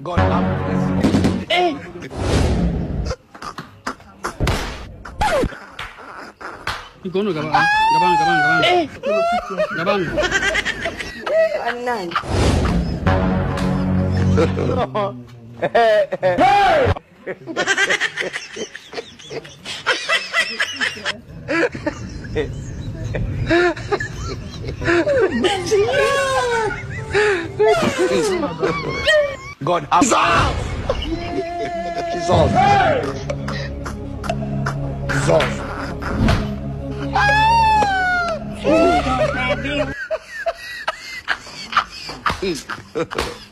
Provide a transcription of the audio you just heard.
God love. Eh. Ikono gabang. Eh. Gabang. Anan. God have. Jesus.